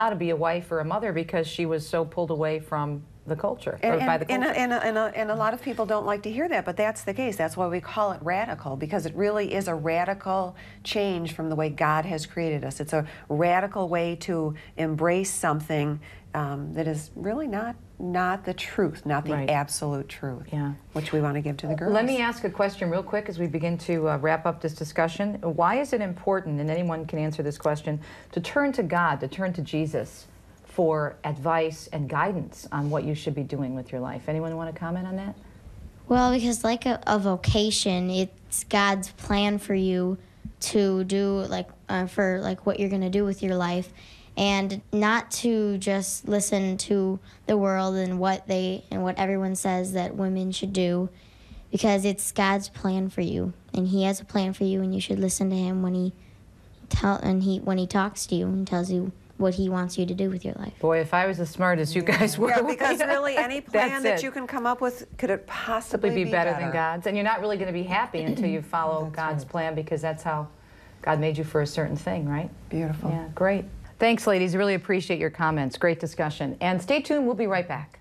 to be a wife or a mother because she was so pulled away from the culture, or by the culture. And a lot of people don't like to hear that, but that's the case. That's why we call it radical, because it really is a radical change from the way God has created us. It's a radical way to embrace something that is really not the truth, not the absolute truth, which we want to give to the girls. Let me ask a question real quick as we begin to wrap up this discussion. Why is it important, and anyone can answer this question, to turn to God, to turn to Jesus for advice and guidance on what you should be doing with your life? Anyone want to comment on that? Well, because like a vocation, it's God's plan for you to do, for what you're going to do with your life, and not to just listen to the world and what everyone says that women should do, because it's God's plan for you, and He has a plan for you, and you should listen to Him when He talks to you and tells you what He wants you to do with your life. Boy, if I was as smart as you guys were. Yeah, because really any plan that you can come up with, could it possibly be better than God's? And you're not really going to be happy until you follow God's plan, because that's how God made you for a certain thing, right? Beautiful. Yeah, great. Thanks, ladies. Really appreciate your comments. Great discussion. And stay tuned. We'll be right back.